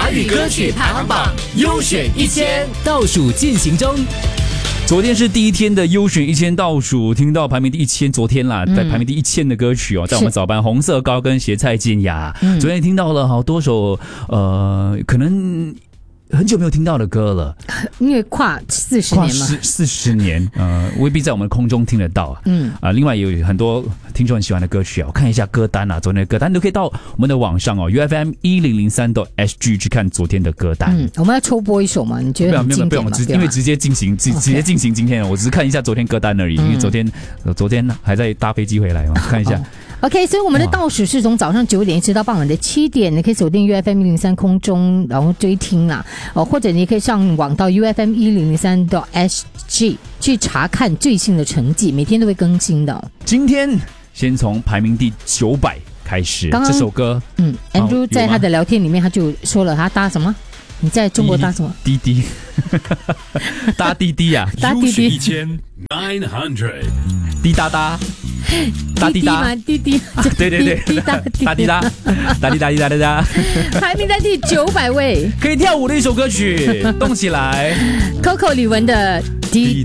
华语歌曲排行榜优选1000 倒数进行中。昨天是第一天的优选1000倒数，听到排名第1000，昨天啦，在排名第1000的歌曲在我们早班红色高跟鞋蔡健雅。昨天听到了好多首可能很久没有听到的歌了， 因为跨40年嘛 ，40年，未必在我们空中听得到另外有很多听众很喜欢的歌曲我看一下歌单昨天的歌单都可以到我们的网上UFM1003.SG 去看昨天的歌单。 我们要抽播一首吗？你觉得很经典吗？ 因为直接进行今天，我只是看一下昨天歌单而已，因为昨天还在搭飞机回来嘛，看一下。 OK， 所以我们的倒数是从早上9点一直到傍晚的7点，你可以锁定 UFM103 空中，然后追听啦，或者你可以上网到 UFM1003.SG 去查看最新的成绩，每天都会更新的。 今天先从排名第900开始，这首歌 ，Andrew 在他的聊天里面他就说了他搭什么？你在中国搭什么？ 滴滴，搭滴滴啊， 搭滴滴 ，900， 滴答答。 滴滴吗？滴滴， 对， 滴答滴答，答滴答滴答滴答， 排名在第900位， 可以跳舞的一首歌曲，动起来。 Coco 李玟的滴